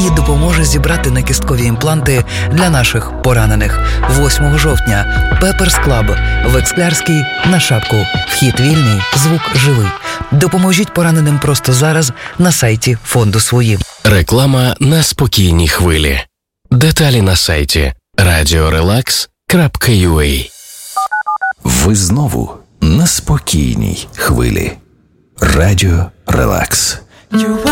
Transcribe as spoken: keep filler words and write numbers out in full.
і допоможе зібрати накісткові імпланти для наших поранених. восьмого жовтня Pepper's Club в Ексклярській на Шапку. Вхід вільний, звук живий. Допоможіть пораненим просто зараз на сайті фонду «Свої». Реклама на спокійній хвилі. Деталі на сайті радіорелакс крапка ю а. Ви знову на спокійній хвилі. Радіо Релакс.